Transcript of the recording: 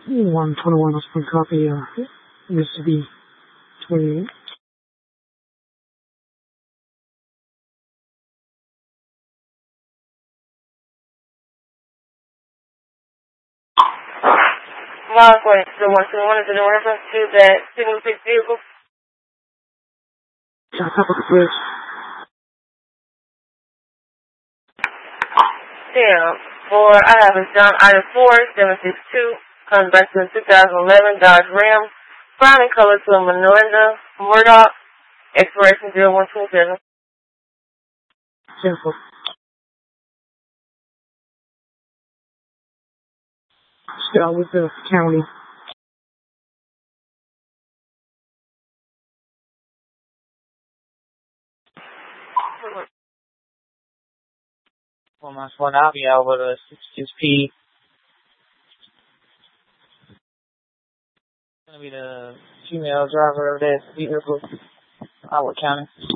121 was for copy, used to be 28. Wait, the 121 is in reference to that single six vehicle? On top of the bridge. Damn. I have a John item 4762, comes back to a 2011 Dodge Ram, brown in color to a Melinda Murdoch, expiration 0127. Careful. Still with the county. Well, my phone, I'll be out with a 66P. Gonna be the female driver of that vehicle, Howard County.